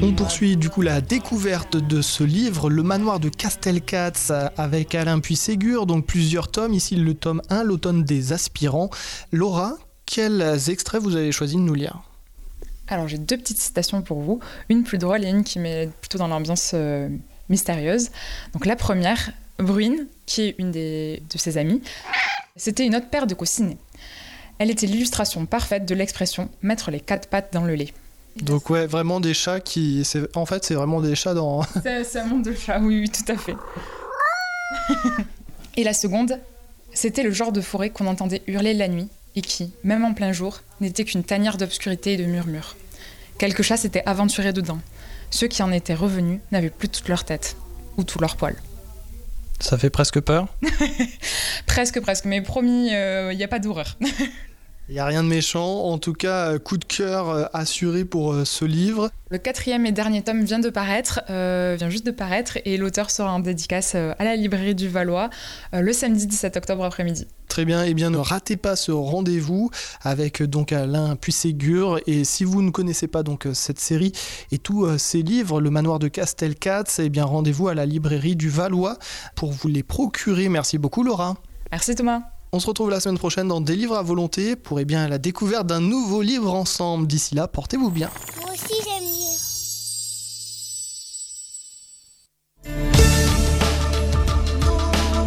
On poursuit du coup la découverte de ce livre, Le Manoir de Castelcats, avec Alain Puységur, donc plusieurs tomes. Ici le tome 1, L'automne des aspirants. Laura, quels extraits vous avez choisi de nous lire ? Alors j'ai 2 petites citations pour vous, une plus drôle et une qui met plutôt dans l'ambiance mystérieuse. Donc la première, Bruine, qui est une de ses amies, c'était une autre paire de coussinets. Elle était l'illustration parfaite de l'expression « mettre les 4 pattes dans le lait ». Donc ouais, vraiment des chats qui... En fait, c'est vraiment des chats dans... C'est un monde de chats, oui, tout à fait. Et la seconde, c'était le genre de forêt qu'on entendait hurler la nuit et qui, même en plein jour, n'était qu'une tanière d'obscurité et de murmures. Quelques chats s'étaient aventurés dedans. Ceux qui en étaient revenus n'avaient plus toute leur tête, ou tout leur poil. Ça fait presque peur. Presque, mais promis, il n'y a pas d'horreur. Il n'y a rien de méchant, en tout cas, coup de cœur assuré pour ce livre. Le 4e et dernier tome vient juste de paraître, et l'auteur sera en dédicace à la librairie du Valois le samedi 17 octobre après-midi. Très bien, eh bien ne ratez pas ce rendez-vous avec donc Alain Puységur. Et si vous ne connaissez pas donc cette série et tous ces livres, Le Manoir de Castelcats, eh bien rendez-vous à la librairie du Valois pour vous les procurer. Merci beaucoup Laura. Merci Thomas. On se retrouve la semaine prochaine dans Des livres à volonté pour la découverte d'un nouveau livre ensemble. D'ici là, portez-vous bien. Moi aussi j'aime lire.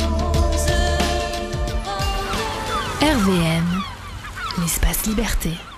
RVM, l'espace liberté.